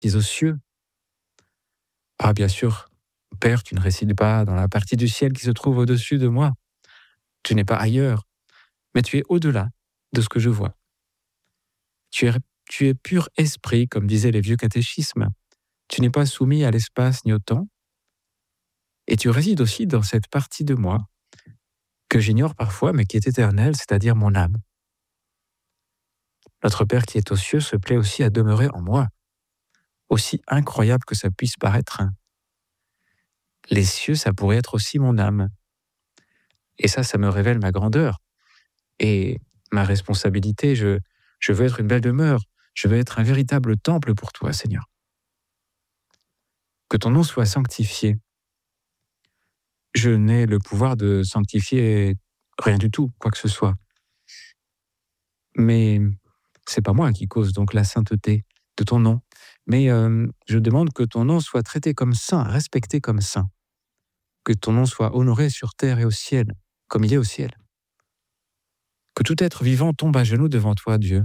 qui es aux cieux. Ah, bien sûr, Père, tu ne résides pas dans la partie du ciel qui se trouve au-dessus de moi. Tu n'es pas ailleurs, mais tu es au-delà de ce que je vois. Tu es, tu es pur esprit, comme disaient les vieux catéchismes. Tu n'es pas soumis à l'espace ni au temps, et tu résides aussi dans cette partie de moi que j'ignore parfois, mais qui est éternelle, c'est-à-dire mon âme. Notre Père qui est aux cieux se plaît aussi à demeurer en moi, aussi incroyable que ça puisse paraître. Les cieux, ça pourrait être aussi mon âme. Et ça me révèle ma grandeur et ma responsabilité. Je veux être une belle demeure. Je veux être un véritable temple pour toi, Seigneur. Que ton nom soit sanctifié. Je n'ai le pouvoir de sanctifier rien du tout, quoi que ce soit. Mais c'est pas moi qui cause donc la sainteté de ton nom. Mais je demande que ton nom soit traité comme saint, respecté comme saint. Que ton nom soit honoré sur terre et au ciel, comme il est au ciel. Que tout être vivant tombe à genoux devant toi, Dieu.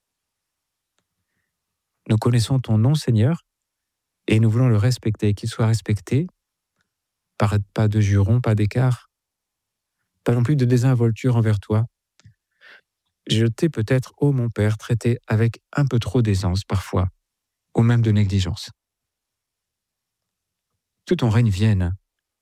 Nous connaissons ton nom, Seigneur, et nous voulons le respecter, qu'il soit respecté, pas de jurons, pas d'écart, pas non plus de désinvolture envers toi. Je t'ai peut-être, ô mon Père, traité avec un peu trop d'aisance parfois, ou même de négligence. Que ton règne vienne.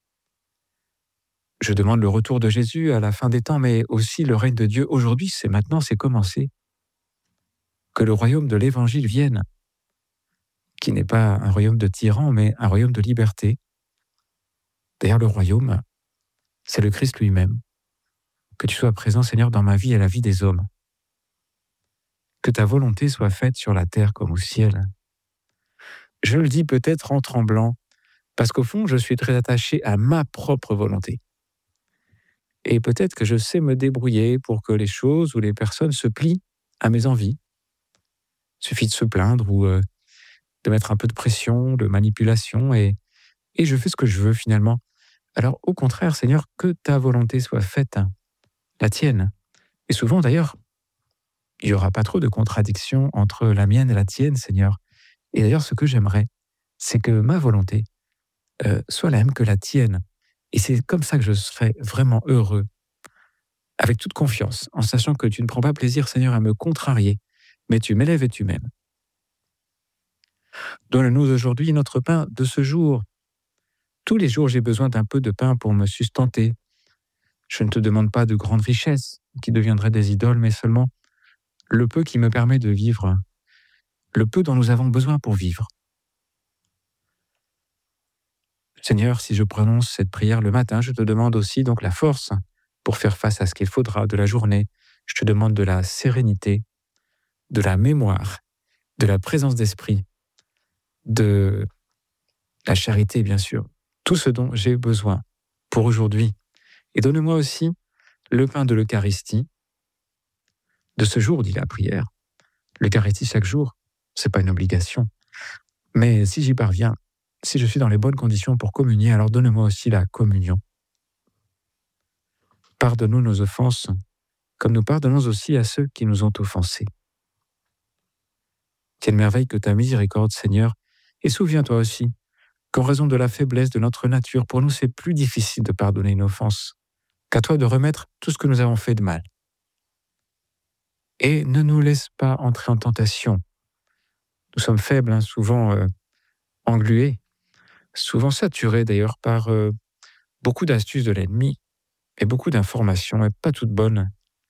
Je demande le retour de Jésus à la fin des temps, mais aussi le règne de Dieu aujourd'hui, c'est maintenant, c'est commencé. Que le royaume de l'Évangile vienne, qui n'est pas un royaume de tyrans, mais un royaume de liberté. D'ailleurs, le royaume, c'est le Christ lui-même. Que tu sois présent, Seigneur, dans ma vie et la vie des hommes. Que ta volonté soit faite sur la terre comme au ciel. Je le dis peut-être en tremblant, parce qu'au fond, je suis très attaché à ma propre volonté. Et peut-être que je sais me débrouiller pour que les choses ou les personnes se plient à mes envies. Il suffit de se plaindre ou de mettre un peu de pression, de manipulation, et je fais ce que je veux finalement. Alors au contraire, Seigneur, que ta volonté soit faite, la tienne. Et souvent d'ailleurs, il n'y aura pas trop de contradiction entre la mienne et la tienne, Seigneur. Et d'ailleurs, ce que j'aimerais, c'est que ma volonté soit la même que la tienne. Et c'est comme ça que je serai vraiment heureux, avec toute confiance, en sachant que tu ne prends pas plaisir, Seigneur, à me contrarier, mais tu m'élèves et tu m'aimes. Donne-nous aujourd'hui notre pain de ce jour. Tous les jours, j'ai besoin d'un peu de pain pour me sustenter. Je ne te demande pas de grandes richesses qui deviendraient des idoles, mais seulement le peu qui me permet de vivre, le peu dont nous avons besoin pour vivre. Seigneur, si je prononce cette prière le matin, je te demande aussi donc la force pour faire face à ce qu'il faudra de la journée. Je te demande de la sérénité, de la mémoire, de la présence d'esprit, de la charité, bien sûr. Tout ce dont j'ai besoin pour aujourd'hui. Et donne-moi aussi le pain de l'Eucharistie, de ce jour, dit la prière. L'Eucharistie chaque jour, c'est pas une obligation. Mais si j'y parviens, si je suis dans les bonnes conditions pour communier, alors donne-moi aussi la communion. Pardonne-nous nos offenses, comme nous pardonnons aussi à ceux qui nous ont offensés. Quelle merveille que ta miséricorde, Seigneur, et souviens-toi aussi qu'en raison de la faiblesse de notre nature, pour nous c'est plus difficile de pardonner une offense qu'à toi de remettre tout ce que nous avons fait de mal. Et ne nous laisse pas entrer en tentation. Nous sommes faibles, souvent englués, souvent saturés d'ailleurs par beaucoup d'astuces de l'ennemi et beaucoup d'informations, et pas toutes bonnes.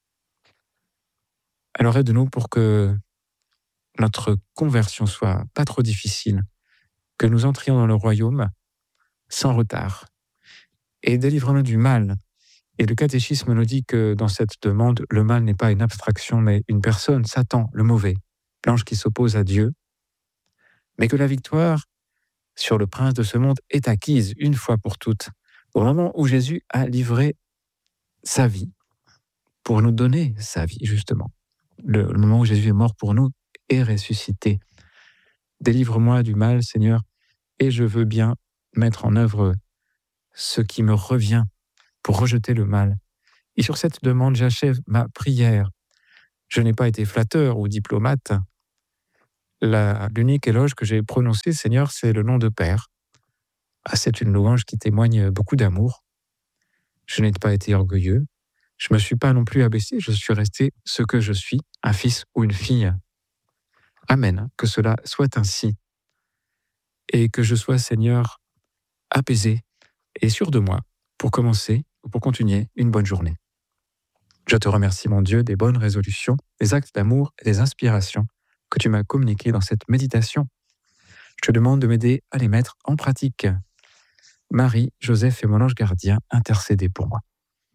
Alors aide-nous pour que notre conversion soit pas trop difficile, que nous entrions dans le royaume sans retard, et délivre-nous du mal. Et le catéchisme nous dit que dans cette demande, le mal n'est pas une abstraction, mais une personne, Satan, le mauvais, l'ange qui s'oppose à Dieu, mais que la victoire sur le prince de ce monde est acquise une fois pour toutes, au moment où Jésus a livré sa vie, pour nous donner sa vie, justement. Le moment où Jésus est mort pour nous et ressuscité. Délivre-moi du mal, Seigneur, et je veux bien mettre en œuvre ce qui me revient pour rejeter le mal. Et sur cette demande, j'achève ma prière. Je n'ai pas été flatteur ou diplomate. l'unique éloge que j'ai prononcé, Seigneur, c'est le nom de Père. Ah, c'est une louange qui témoigne beaucoup d'amour. Je n'ai pas été orgueilleux. Je ne me suis pas non plus abaissé. Je suis resté ce que je suis, un fils ou une fille. Amen. Que cela soit ainsi. Et que je sois, Seigneur, apaisé et sûr de moi pour commencer ou pour continuer une bonne journée. Je te remercie, mon Dieu, des bonnes résolutions, des actes d'amour et des inspirations que tu m'as communiquées dans cette méditation. Je te demande de m'aider à les mettre en pratique. Marie, Joseph et mon ange gardien, intercédez pour moi.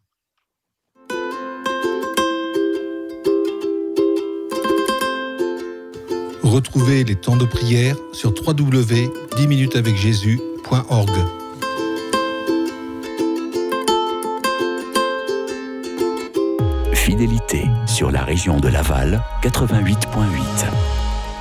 Retrouvez les temps de prière sur www.10minutesavecjésus.org. Fidélité sur la région de Laval, 88.8.